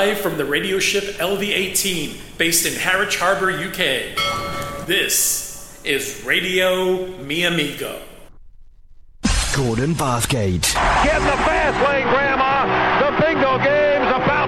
live from the radio ship LV-18, based in Harwich Harbour, UK. This is Radio Mi Amigo. Gordon Bathgate. Get in the fast lane, Graham.